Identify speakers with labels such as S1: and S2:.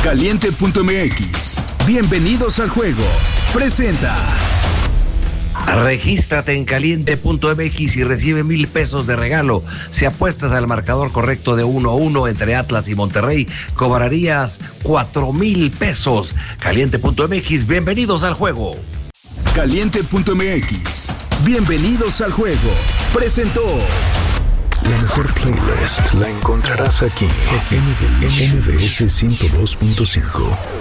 S1: Caliente.mx. Bienvenidos al juego. Presenta.
S2: Regístrate en caliente.mx y recibe 1,000 pesos de regalo. Si apuestas al marcador correcto de 1-1 entre Atlas y Monterrey, cobrarías 4,000 pesos. Caliente.mx, bienvenidos al juego.
S1: Caliente.mx. Bienvenidos al juego. Presentó.
S3: La mejor playlist la encontrarás aquí en MBS 102.5.